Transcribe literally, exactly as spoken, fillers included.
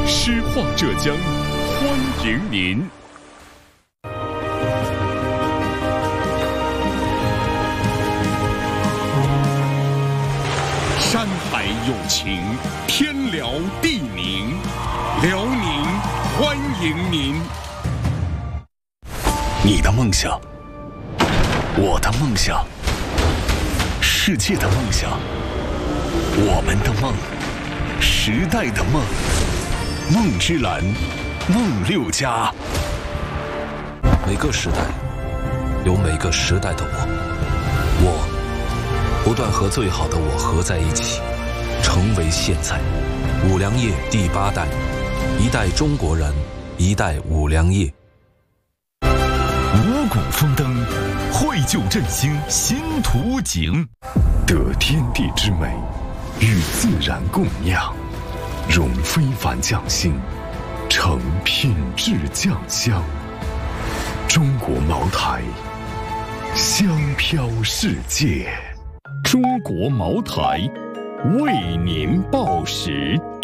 诗画浙江，欢迎您。山海有情，天辽地宁，辽宁欢迎您。 你的梦想，我的梦想，世界的梦想，我们的梦，时代的梦，梦之蓝，梦六家。 每个时代有每个时代的我，我不断和最好的我合在一起，成为现在。五粮液第八代，一代中国人，一代五粮液。 五谷丰登，绘就振兴新图景，得天地之美，与自然共酿，融非凡匠心，成品质酱香。中国茅台，香飘世界。 中国茅台，为您报时。